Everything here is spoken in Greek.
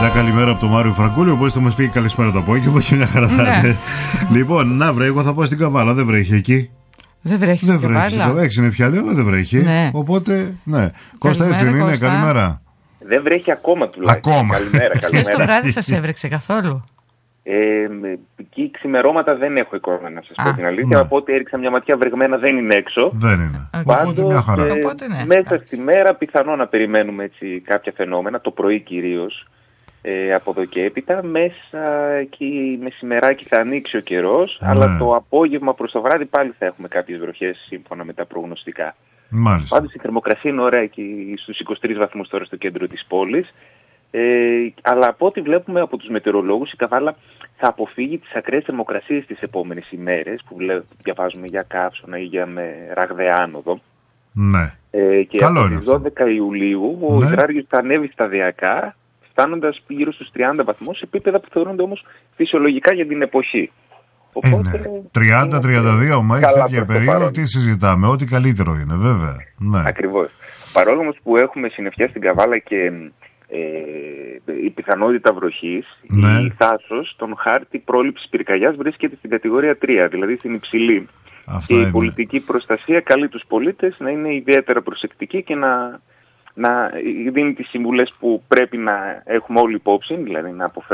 Μια καλημέρα από τον Μάριο Φραγκούλη, ο οποίος θα μας πει καλησπέρα το απόγευμα και μια χαρά θα είναι. Λοιπόν, να βρε, εγώ θα πάω στην Καβάλα, δεν βρέχει εκεί. Δεν βρέχει στην Καβάλα. 6 νεφιά λέω, δεν βρέχει. Ναι. Οπότε, ναι. Κώστα, έτσι δεν είναι, καλημέρα. Δεν βρέχει ακόμα τουλάχιστον. Ακόμα. Καλημέρα. Χθες το βράδυ σας έβρεξε καθόλου? Εκεί ξημερώματα δεν έχω εικόνα, να σας πω την αλήθεια. Από ό,τι έριξα μια ματιά, βρεγμένα δεν είναι έξω. Δεν είναι. Πάντως, μια χαρά. Ναι, μέσα στη μέρα πιθανό να περιμένουμε έτσι κάποια φαινόμενα, το πρωί κυρίως. Από εδώ και έπειτα, μέσα εκεί μεσημεράκι θα ανοίξει ο καιρός, αλλά το απόγευμα προς το βράδυ πάλι θα έχουμε κάποιες βροχές σύμφωνα με τα προγνωστικά. Μάλιστα. Πάντως η θερμοκρασία είναι ωραία εκεί στους 23 βαθμούς τώρα στο κέντρο της πόλης, αλλά από ό,τι βλέπουμε από τους μετεωρολόγους, η Καβάλα θα αποφύγει τις ακραίες θερμοκρασίες τις επόμενες ημέρες, που διαβάζουμε για καύσωνα ή για ραγδαία άνοδο. Ναι. Και από τις 12 Ιουλίου ο υδράργυρος θα ανέβει σταδιακά, φτάνοντας γύρω στους 30 βαθμούς, επίπεδα που θεωρούνται όμως φυσιολογικά για την εποχή. Οπότε, 30-32, μα έχει τέτοια περίοδο, τι συζητάμε, ό,τι καλύτερο είναι βέβαια. Ναι. Ακριβώς. Παρόλο όμως που έχουμε συννεφιά στην Καβάλα και η πιθανότητα βροχής, η Θάσος στον χάρτη πρόληψης πυρκαγιάς βρίσκεται στην κατηγορία 3, δηλαδή στην υψηλή. Και η πολιτική προστασία καλεί τους πολίτες να είναι ιδιαίτερα προσεκτικοί και να δίνει τις συμβουλές που πρέπει να έχουμε όλοι υπόψη, δηλαδή να αποφεύγουμε